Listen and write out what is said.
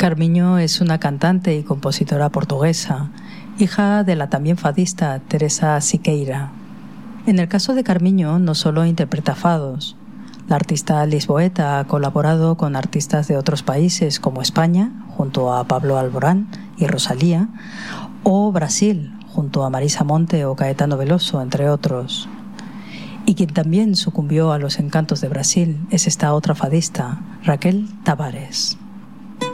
Carmiño es una cantante y compositora portuguesa, hija de la también fadista Teresa Siqueira. En el caso de Carmiño no solo interpreta fados. La artista lisboeta ha colaborado con artistas de otros países como España, junto a Pablo Alborán y Rosalía, o Brasil, junto a Marisa Monte o Caetano Veloso, entre otros. Y quien también sucumbió a los encantos de Brasil es esta otra fadista, Raquel Tavares.